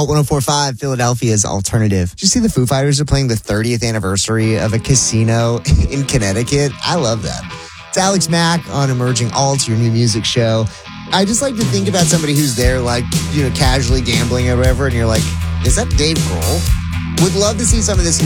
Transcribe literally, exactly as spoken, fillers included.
Alt one oh four point five, Philadelphia's alternative. Did you see the Foo Fighters are playing the thirtieth anniversary of a casino in Connecticut? I love that. It's Alex Mack on Emerging Alt, your new music show. I just like to think about somebody who's there, like, you know, casually gambling or whatever, and you're like, is that Dave Grohl? Would love to see some of this